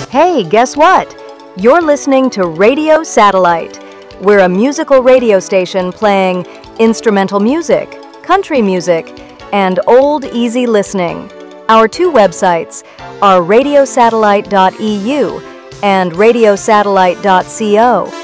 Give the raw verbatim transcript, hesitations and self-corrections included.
Hey, guess what? You're listening to Radio Satellite. We're a musical radio station playing instrumental music, country music, and old easy listening. Our two websites are radio satellite dot e u and radio satellite dot co.